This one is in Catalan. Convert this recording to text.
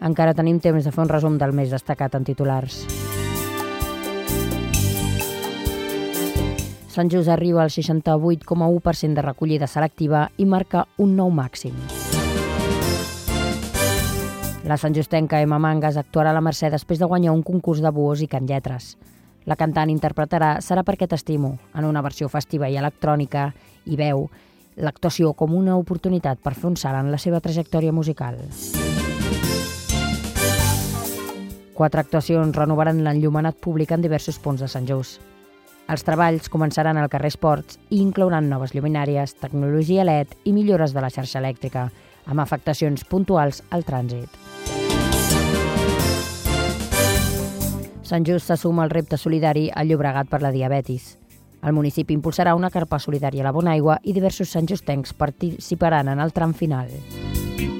Encara tenim temps de fer un resum del més destacat en titulars. Sant Just arriba al 68,1% de recollida selectiva i marca un nou màxim. La santjustenca Emma Mangas actuarà a la Mercè després de guanyar un concurs de buos i cant lletres. La cantant interpretarà Serà perquè t'estimo, en una versió festiva i electrònica, i veu l'actuació com una oportunitat per fer un salt en la seva trajectòria musical. 4 actuacions renovaran l'enllumenat públic en diversos punts de Sant Just. Els treballs començaran al carrer Esports i inclouran noves lluminàries, tecnologia LED i millores de la xarxa elèctrica, amb afectacions puntuals al trànsit. Sant Just se suma al repte solidari al Llobregat per la diabetis. El municipi impulsarà una carpa solidària a la Bonaigua i diversos santjustencs participaran en el tram final.